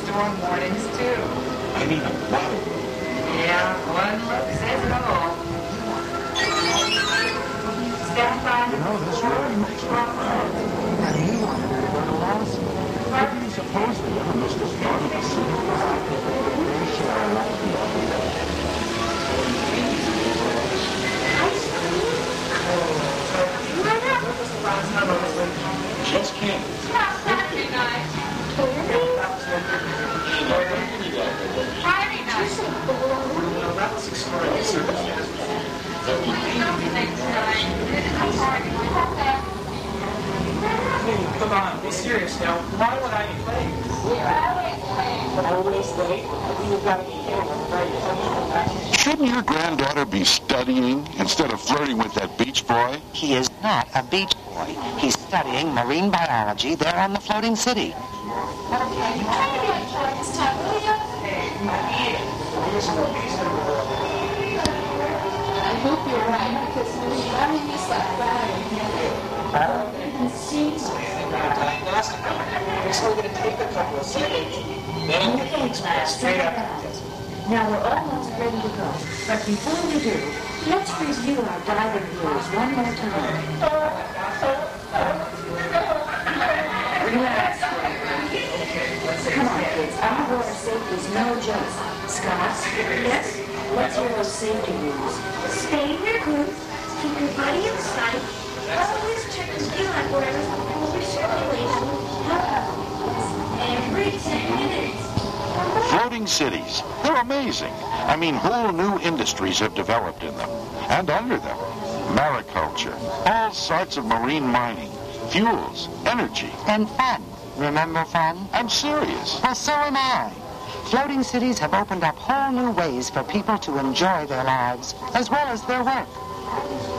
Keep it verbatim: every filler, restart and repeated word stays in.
storm warnings, too. I mean, a lot of them. Yeah, one look says it all. Stand by. You know, this really makes me proud. And he wanted to go to Alaska. Could you suppose they ever missed a start of the city? They share a life together. Just can't. Saturday night. Friday night. Well, that was extraordinary circumstances. Come on, be serious now. Why would I be late? Always late? You've got to be here when Shouldn't your granddaughter be studying instead of flirting with that beach boy? He is not a beach boy. He's studying marine biology there on the floating city. I hope you're right, because I mean, it's like that. It seems diagnostic. It's only going to take a couple of seconds. Then we'll express straight up. Now we're almost ready to go, but before we do, let's review our diving rules one more time. Relax. Come on, kids. Underwater safety is no joke. Scott? Yes? What's your safety rules? Stay in your group, keep your body in sight, always check the fuel apparatus before recirculation. Every ten minutes. Floating cities. They're amazing. I mean, whole new industries have developed in them and under them. Mariculture, all sorts of marine mining, fuels, energy. And fun. Remember fun? I'm serious. Well, so am I. Floating cities have opened up whole new ways for people to enjoy their lives as well as their work.